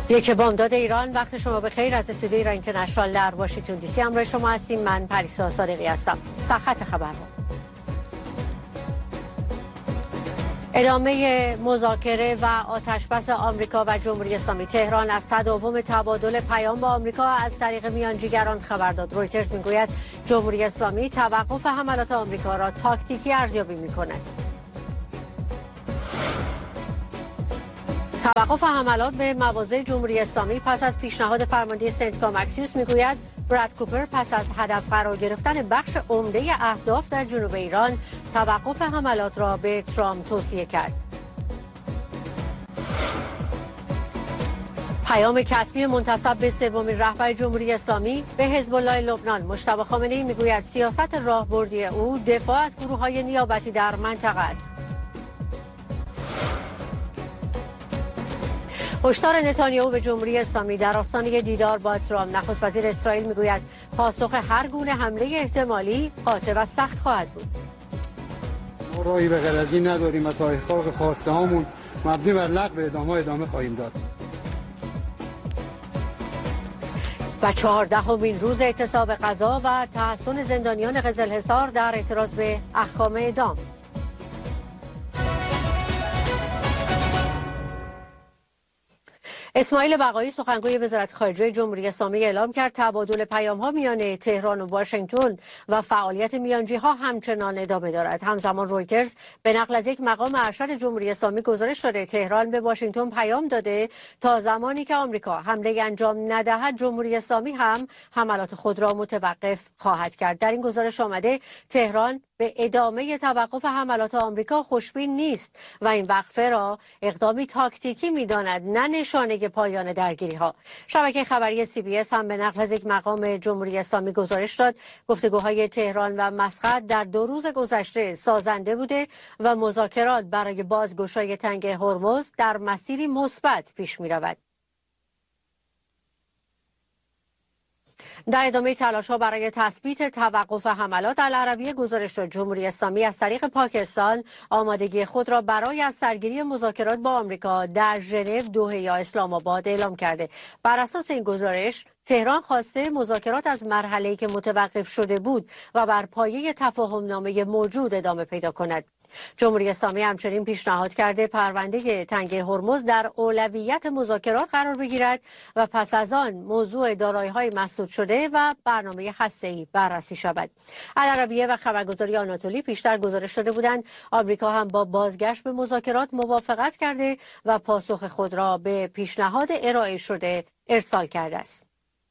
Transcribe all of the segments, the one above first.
یک بامداد ایران. وقت شما بخیر. از استودیوی ایران اینترنشنال در واشنگتن دی سی همراه شما هستیم. من پریسا صادقی هستم. سرخط خبرها. ادامه مذاکره و آتشبس آمریکا و جمهوری اسلامی. تهران از تداوم تبادل پیام با آمریکا از طریق میانجیگران خبر داد. رویترز میگوید جمهوری اسلامی توقف حملات آمریکا را تاکتیکی ارزیابی میکند. توقف حملات به مواضع جمهوری اسلامی پس از پیشنهاد فرمانده سنتکام اکسیوس. میگوید براد کوپر پس از هدف قرار گرفتن بخش عمده اهداف در جنوب ایران توقف حملات را به ترامپ توصیه کرد. پیام کتبی منتسب به سومین رهبر جمهوری اسلامی به حزب الله لبنان. مجتبی خامنه‌ای میگوید سیاست راهبردی او دفاع از گروه‌های نیابتی در منطقه است. هشدار نتانیاهو به جمهوری اسلامی در آستانه دیدار با ترامپ. نخست وزیر اسرائیل میگوید پاسخ هر گونه حمله احتمالی قاطع و سخت خواهد بود. ما راهی به غیر از این نداریم و تا احقاق خواسته هامون مبنی بر لغو ادامه خواهیم داد. و 14مین روز اعتصاب غذا و تحسن زندانیان قزلحصار در اعتراض به احکام اعدام. اسماعیل بقایی سخنگوی وزارت خارجه جمهوری اسلامی اعلام کرد تبادل پیام‌ها میان تهران و واشنگتن و فعالیت میانجی‌ها همچنان ادامه دارد. همزمان رویترز به نقل از یک مقام ارشد جمهوری اسلامی گزارش داده تهران به واشنگتن پیام داده تا زمانی که آمریکا حمله انجام ندهد جمهوری اسلامی هم حملات خود را متوقف خواهد کرد. در این گزارش آمده تهران به ادامه توقف حملات آمریکا خوشبین نیست و این وقفه را اقدامی تاکتیکی می‌داند، نه نشانه پایان درگیری‌ها. شبکه خبری CBS هم به نقل از یک مقام جمهوری اسلامی گزارش داد گفتگوهای تهران و مسقط در 2 روز گذشته سازنده بوده و مذاکرات برای بازگشایی تنگ هرمز در مسیری مثبت پیش می‌رود. در ادامه تلاش‌ها برای تثبیت توقف حملات العربیه گزارش داد جمهوری اسلامی از طریق پاکستان آمادگی خود را برای از سرگیری مذاکرات با آمریکا در ژنو، دوحه یا اسلام آباد اعلام کرده. بر اساس این گزارش تهران خواسته مذاکرات از مرحله‌ای که متوقف شده بود و بر پایه تفاهم‌نامه موجود ادامه پیدا کند. جمهوری اسلامی همچنین پیشنهاد کرده پرونده تنگ هرمز در اولویت مذاکرات قرار بگیرد و پس از آن موضوع دارایی‌های مسدود شده و برنامه هسته‌ای بررسی شود. العربیه و خبرگزاری آناتولی پیشتر گزارش داده بودند آمریکا هم با بازگشت به مذاکرات موافقت کرده و پاسخ خود را به پیشنهاد ارائه شده ارسال کرده است.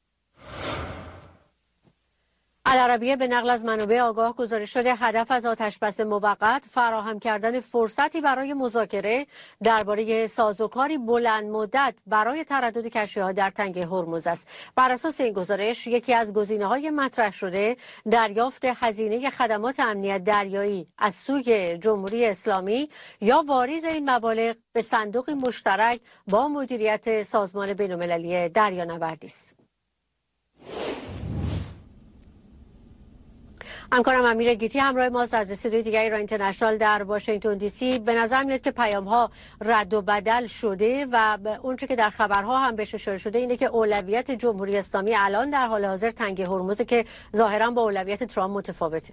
العربیه به نقل از منابع آگاه گزارش شده هدف از آتشبس موقت فراهم کردن فرصتی برای مذاکره درباره سازوکاری بلند مدت برای تردد کشتی‌ها در تنگ هرمز است. بر اساس این گزارش یکی از گزینه‌های مطرح شده دریافت هزینه خدمات امنیت دریایی از سوی جمهوری اسلامی یا واریز این مبالغ به صندوق مشترک با مدیریت سازمان بین‌المللی دریانوردی است. همکارم امیر گیتی همراه ماست از استودیوی دیگری ایران اینترنشنال در واشنگتن دی سی. به نظر میاد که پیام‌ها رد و بدل شده و اونچه که در خبرها هم بهش اشاره شده اینه که اولویت جمهوری اسلامی الان در حال حاضر تنگ هرمز که ظاهرا با اولویت ترامپ متفاوته.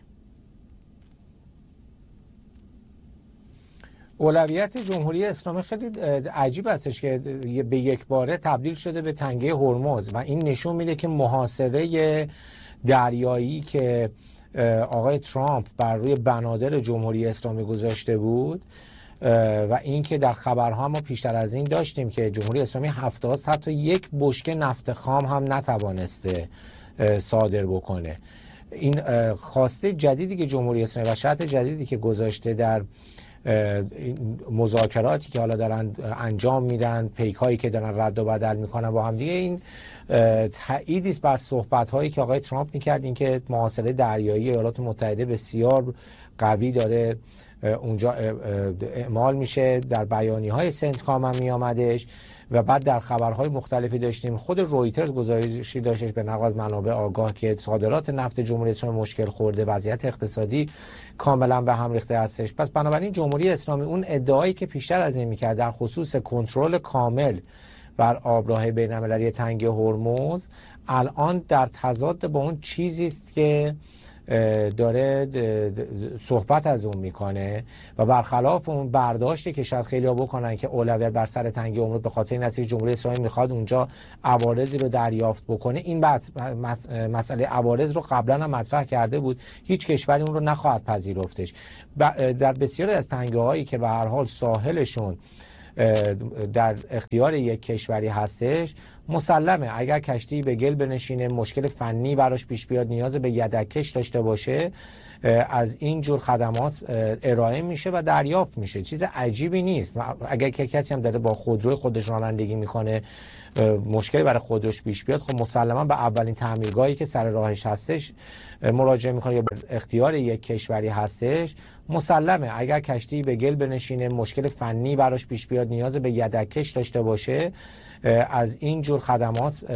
اولویت جمهوری اسلامی خیلی عجیب هستش که به یک باره تبدیل شده به تنگه هرمز و این نشون میده که محاصره دریایی که آقای ترامپ بر روی بنادر جمهوری اسلامی گذاشته بود و این که در خبرها ما پیشتر از این داشتیم که جمهوری اسلامی هفته حتی یک بشکه نفت خام هم نتوانسته صادر بکنه. این خواسته جدیدی که جمهوری اسلامی و شرط جدیدی که گذاشته در مذاکراتی که حالا دارن انجام میدن، پیکایی که دارن رد و بدل میکنن با هم دیگه، این تأییدی است بر صحبت‌هایی که آقای ترامپ میکرد این که محاصره دریایی ایالات متحده بسیار قوی داره اونجا اعمال میشه. در بیانیه‌های سنتکام هم میامدش و بعد در خبرهای مختلفی داشتیم. خود رویترز گزارشی داشتش به نقل از منابع آگاه که صادرات نفت جمهوری اسلامی مشکل خورده، وضعیت اقتصادی کاملا به هم ریخته هستش. پس بنابراین جمهوری اسلامی اون ادعایی که پیشتر از این میکرد در خصوص کنترل کامل بر آبراه بین‌المللی تنگه هرمز الان در تضاد با اون چیزی است که داره صحبت از اون میکنه و برخلاف اون برداشتی که شاید خیلی‌ها بکنن که اولویت بر سر تنگه هرمز به خاطر این است که جمهوری اسلامی میخواد اونجا عوارضی رو دریافت بکنه. این مسئله عوارض رو قبلا هم مطرح کرده بود، هیچ کشوری اون رو نخواهد پذیرفتش. در بسیاری از تنگه هایی که به هر حال ساحلشون در اختیار یک کشوری هستش، مسلمه اگر کشتی به گل بنشینه، مشکل فنی براش پیش بیاد، نیاز به یدککش داشته باشه، از این جور خدمات ارائه میشه و دریافت میشه. چیز عجیبی نیست. اگر کسی هم داره با خودروی خودش رانندگی میکنه، مشکلی برای خودش پیش بیاد، خب مسلما به اولین تعمیرگاهی که سر راهش هستش مراجعه میکنه یا به اختیار یک کشوری هستش. مسلمه اگر کشتی به گل بنشینه، مشکل فنی براش پیش بیاد، نیاز به یدککش داشته باشه، از این جور خدمات